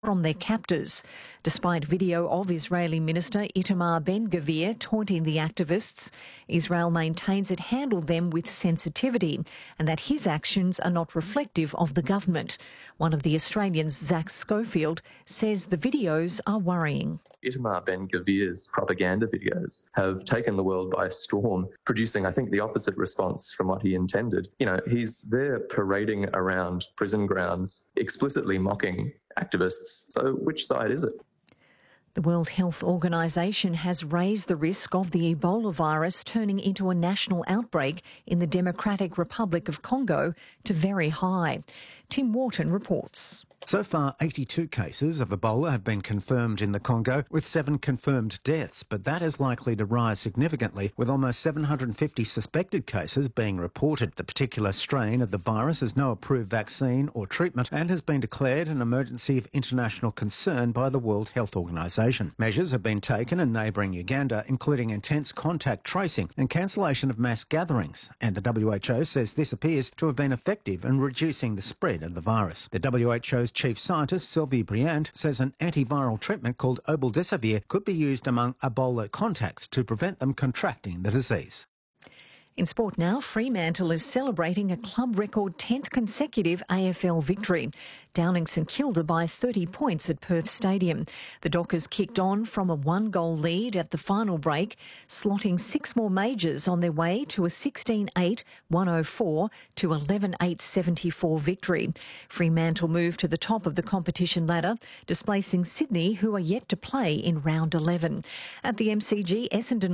from their captors. Despite video of Israeli Minister Itamar Ben-Gvir taunting the activists, Israel maintains it handled them with sensitivity and that his actions are not reflective of the government. One of the Australians, Zach Schofield, says the videos are worrying. Itamar Ben-Gvir's propaganda videos have taken the world by storm, producing, I think, the opposite response from what he intended. He's there parading around prison grounds, explicitly mocking activists. So which side is it? The World Health Organization has raised the risk of the Ebola virus turning into a national outbreak in the Democratic Republic of Congo to very high. Tim Wharton reports. So far, 82 cases of Ebola have been confirmed in the Congo, with 7 confirmed deaths, but that is likely to rise significantly, with almost 750 suspected cases being reported. The particular strain of the virus has no approved vaccine or treatment and has been declared an emergency of international concern by the World Health Organization. Measures have been taken in neighbouring Uganda, including intense contact tracing and cancellation of mass gatherings, and the WHO says this appears to have been effective in reducing the spread of the virus. The WHO's Chief Scientist Sylvie Briand says an antiviral treatment called obeldesivir could be used among Ebola contacts to prevent them contracting the disease. In sport now, Fremantle is celebrating a club record 10th consecutive AFL victory, downing St Kilda by 30 points at Perth Stadium. The Dockers kicked on from a 1-goal lead at the final break, slotting 6 more majors on their way to a 16-8, 104 to 11-8, 74 victory. Fremantle moved to the top of the competition ladder, displacing Sydney, who are yet to play in round 11. At the MCG, Essendon